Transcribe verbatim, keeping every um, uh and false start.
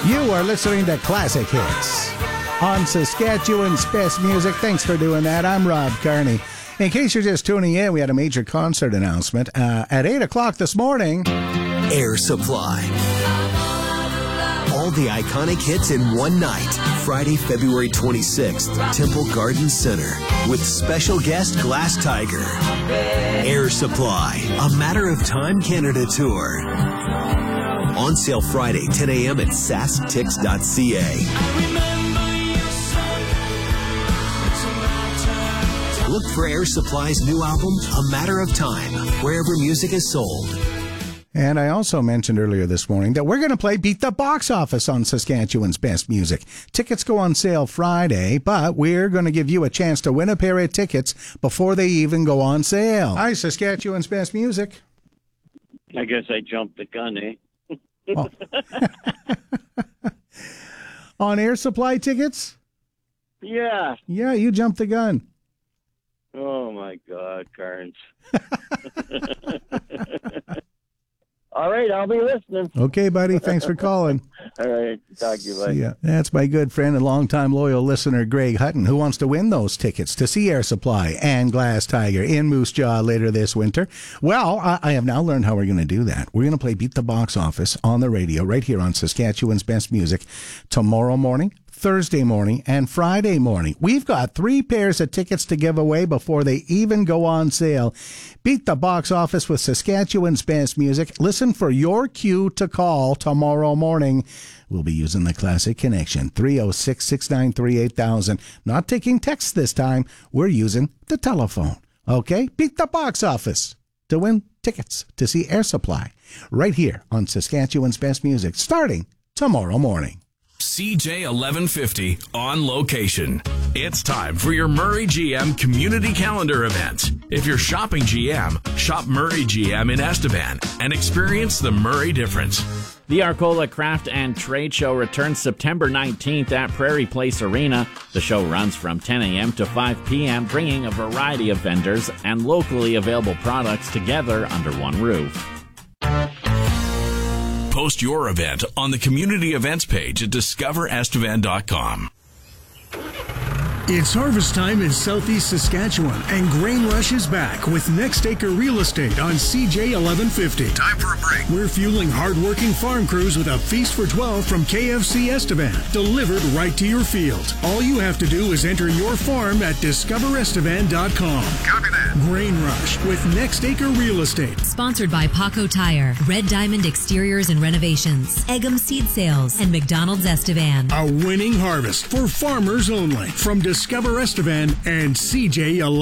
You are listening to Classic Hits on Saskatchewan's Best Music. Thanks for doing that. I'm Rob Carney. In case you're just tuning in, we had a major concert announcement uh, at eight o'clock this morning. Air Supply. All the iconic hits in one night. Friday, February twenty-sixth, Temple Garden Center. With special guest Glass Tiger. Air Supply. A Matter of Time Canada Tour. On sale Friday, ten a.m. at sask tix dot c a. Look for Air Supply's new album, A Matter of Time, wherever music is sold. And I also mentioned earlier this morning that we're going to play Beat the Box Office on Saskatchewan's Best Music. Tickets go on sale Friday, but we're going to give you a chance to win a pair of tickets before they even go on sale. Hi, Saskatchewan's Best Music. I guess I jumped the gun, eh? Oh. On Air Supply tickets? Yeah. Yeah, you jumped the gun. Oh, my God, Carnes. All right, I'll be listening. Okay, buddy. Thanks for calling. All right. Talk to you later. Yeah, that's my good friend and longtime loyal listener, Greg Hutton, who wants to win those tickets to see Air Supply and Glass Tiger in Moose Jaw later this winter. Well, I, I have now learned how we're going to do that. We're going to play Beat the Box Office on the radio right here on Saskatchewan's Best Music tomorrow morning, Thursday morning, and Friday morning. We've got three pairs of tickets to give away before they even go on sale. Beat the Box Office with Saskatchewan's Best Music. Listen for your cue to call tomorrow morning. We'll be using the Classic Connection, three oh six, six nine three, eight thousand. Not taking texts this time. We're using the telephone. Okay? Beat the Box Office to win tickets to see Air Supply right here on Saskatchewan's Best Music starting tomorrow morning. C J eleven fifty on location. It's time for your Murray G M community calendar event. If you're shopping G M, shop Murray G M in Estevan and experience the Murray difference. The Arcola Craft and Trade Show returns September nineteenth at Prairie Place Arena. The show runs from ten a.m. to five p.m., bringing a variety of vendors and locally available products together under one roof. Post your event on the community events page at discover estevan dot com. It's harvest time in southeast Saskatchewan, and Grain Rush is back with Next Acre Real Estate on C J eleven fifty. Time for a break. We're fueling hard-working farm crews with a feast for twelve from K F C Estevan, delivered right to your field. All you have to do is enter your farm at discover estevan dot com. Copy that. Grain Rush with Next Acre Real Estate. Sponsored by Paco Tire, Red Diamond Exteriors and Renovations, Eggum Seed Sales, and McDonald's Estevan. A winning harvest for farmers only from Discover Estevan and C J eleven.